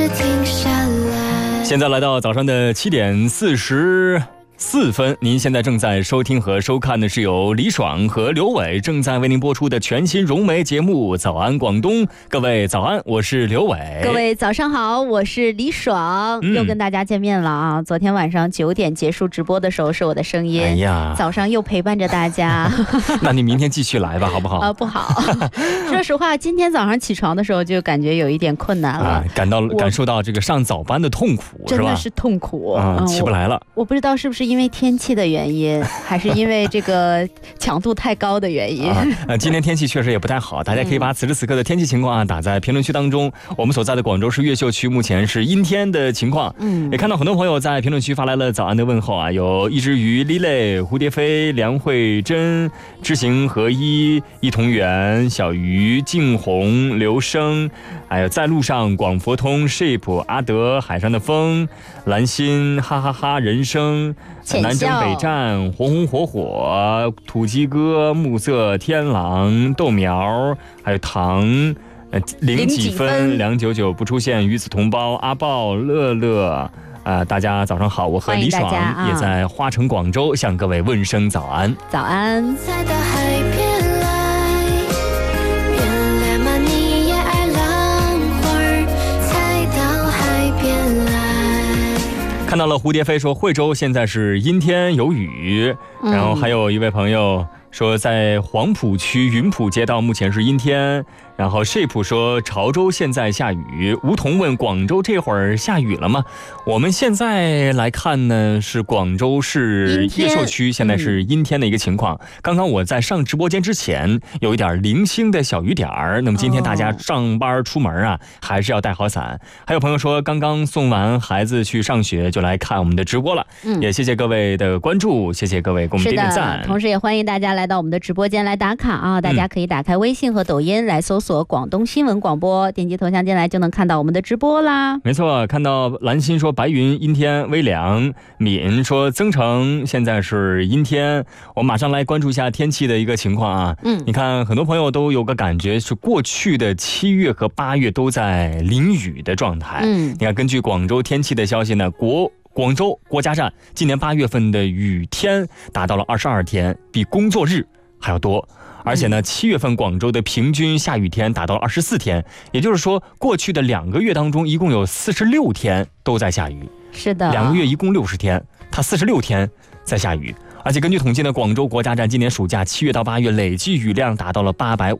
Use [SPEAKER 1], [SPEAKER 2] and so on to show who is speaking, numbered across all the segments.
[SPEAKER 1] 现在来到早上的7点44分，您现在正在收听和收看的是由李爽和刘伟正在为您播出的全新融媒节目《早安广东》。各位早安，我是刘伟。
[SPEAKER 2] 各位早上好，我是李爽，又跟大家见面了啊！昨天晚上9点结束直播的时候是我的声音，哎呀，早上又陪伴着大家。
[SPEAKER 1] 那你明天继续来吧，好不好？
[SPEAKER 2] 不好。说实话，今天早上起床的时候就感觉有一点困难了，
[SPEAKER 1] 感受到这个上早班的痛苦，
[SPEAKER 2] 真的是痛苦，
[SPEAKER 1] 起不来了。
[SPEAKER 2] 我不知道是不是因为天气的原因，还是因为这个强度太高的原因。
[SPEAKER 1] 今天天气确实也不太好，大家可以把此时此刻的天气情况打在评论区当中。我们所在的广州市越秀区目前是阴天的情况，也看到很多朋友在评论区发来了早安的问候啊，有一只鱼、Lily、蝴蝶飞、梁慧珍、知行合一、一同源、小鱼、静红、刘生，还有在路上、广佛通、Shape、阿德、海上的风、蓝心、哈哈哈、人生、南征北战、红红火火、土鸡哥、暮色天狼、豆苗，还有糖0几分、299不出现、与此同胞、阿豹、乐乐。大家早上好，我和李爽也在花城广州向各位问声早安。
[SPEAKER 2] 早安。
[SPEAKER 1] 看到了蝴蝶飞说惠州现在是阴天有雨，然后还有一位朋友说在黄埔区云埔街道目前是阴天，然后 Shape 说潮州现在下雨。梧桐问广州这会儿下雨了吗？我们现在来看呢，是广州市越秀区现在是阴天的一个情况。刚刚我在上直播间之前有一点零星的小雨点儿，那么今天大家上班出门啊，还是要带好伞。还有朋友说刚刚送完孩子去上学就来看我们的直播了，也谢谢各位的关注，谢谢各位给我们点点赞。
[SPEAKER 2] 同时也欢迎大家来到我们的直播间来打卡啊！大家可以打开微信和抖音来搜索广东新闻广播，点击头像进来就能看到我们的直播啦。
[SPEAKER 1] 没错，看到蓝心说白云阴天微凉，敏说增城现在是阴天。我马上来关注一下天气的一个情况啊。你看很多朋友都有个感觉是过去的7月和8月都在淋雨的状态。你看根据广州天气的消息呢，广州国家站今年8月份的雨天达到了22天，比工作日还要多。而且呢，7月份广州的平均下雨天达到了24天，也就是说过去的2个月当中一共有46天都在下雨。
[SPEAKER 2] 是的
[SPEAKER 1] ，2个月一共60天，它46天在下雨。而且根据统计呢，广州国家站今年暑假7月到8月累计雨量达到了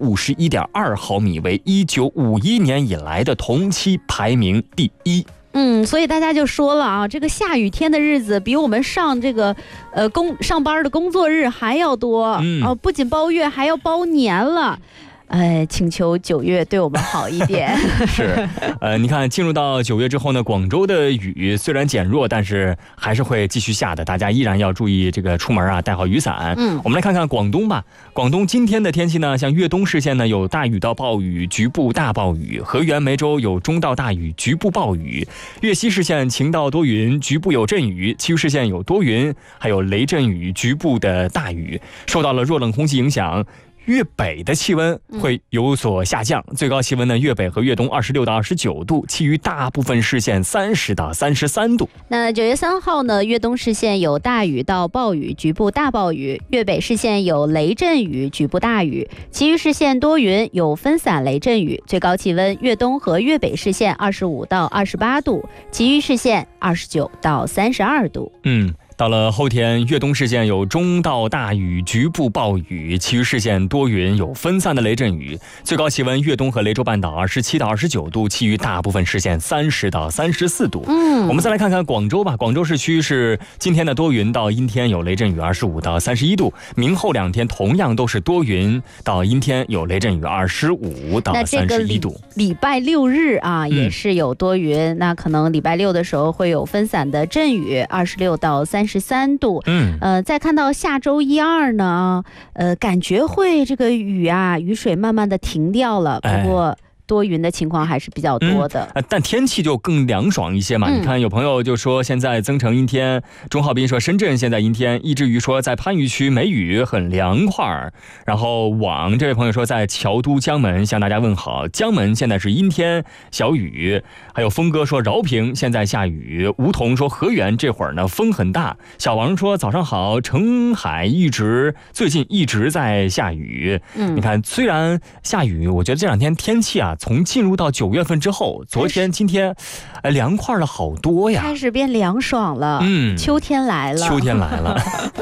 [SPEAKER 1] 851.2毫米，为1951年以来的同期排名第1。
[SPEAKER 2] 所以大家就说了啊，这个下雨天的日子比我们上这个上班的工作日还要多，不仅包月还要包年了。请求9月对我们好一点。
[SPEAKER 1] 是，你看进入到9月之后呢，广州的雨虽然减弱，但是还是会继续下的，大家依然要注意这个出门啊，带好雨伞。我们来看看广东吧。广东今天的天气呢，像粤东市县呢有大雨到暴雨，局部大暴雨；河源梅州有中到大雨，局部暴雨；粤西市县晴到多云，局部有阵雨；其余市县有多云，还有雷阵雨，局部的大雨。受到了弱冷空气影响，粤北的气温会有所下降，最高气温呢，粤北和粤东26到29度，其余大部分市县30到33度。
[SPEAKER 2] 那9月3号呢，粤东市县有大雨到暴雨，局部大暴雨；粤北市县有雷阵雨，局部大雨；其余市县多云，有分散雷阵雨。最高气温，粤东和粤北市县25到28度，其余市县29到32度。
[SPEAKER 1] 到了后天，粤东市县有中到大雨，局部暴雨；其余市县多云，有分散的雷阵雨。最高气温，粤东和雷州半岛27到29度，其余大部分市县30到34度。我们再来看看广州吧。广州市区是今天的多云到阴天，有雷阵雨25到31度。明后2天同样都是多云到阴天，有雷阵雨25到31度。
[SPEAKER 2] 礼拜6日啊，也是有多云，那可能礼拜6的时候会有分散的阵雨，26到33度。再看到下周1、2呢，感觉会这个雨水慢慢的停掉了，不过多云的情况还是比较多的。
[SPEAKER 1] 但天气就更凉爽一些嘛。你看有朋友就说现在增城阴天，钟浩斌说深圳现在阴天，易志宇说在番禺区没雨很凉快。然后这位朋友说在桥都江门向大家问好，江门现在是阴天小雨。还有峰哥说饶平现在下雨，梧桐说河源这会儿呢风很大。小王说早上好，澄海最近一直在下雨。你看虽然下雨，我觉得这两天天气啊，从进入到9月份之后，昨天今天凉快了好多呀，
[SPEAKER 2] 开始变凉爽了。秋天来了，
[SPEAKER 1] 秋天来了。